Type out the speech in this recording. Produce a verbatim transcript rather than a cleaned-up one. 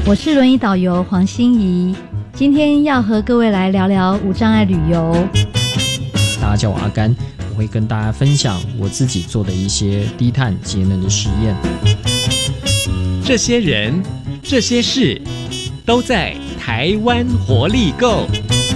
我是轮椅导游黄欣怡，今天要和各位来聊聊无障碍旅游。 大家叫我阿甘，我会跟大家分享我自己做的一些低碳节能的实验。 这些人，这些事，都在台湾活力够。